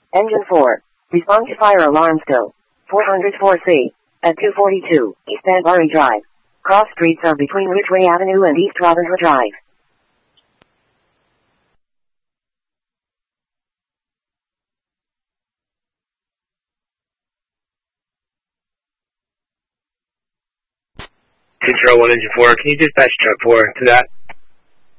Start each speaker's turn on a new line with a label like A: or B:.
A: Engine 4. Respond to fire alarms go. 404C. At 242 East Banbury Drive. Cross streets are between Ridgeway Avenue and East Ravenswood Drive.
B: Control 1 Engine 4, can you dispatch truck 4 to that?